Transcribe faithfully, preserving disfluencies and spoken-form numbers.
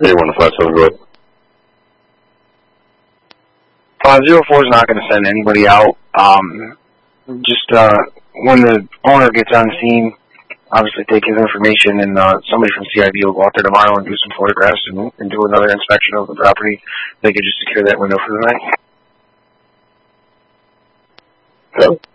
A one to five seven, go ahead. Uh, zero four is not going to send anybody out. Um, just uh, when the owner gets on scene, obviously take his information, and uh, somebody from C I B will go out there tomorrow and do some photographs and, and do another inspection of the property. They could just secure that window for the night. Okay.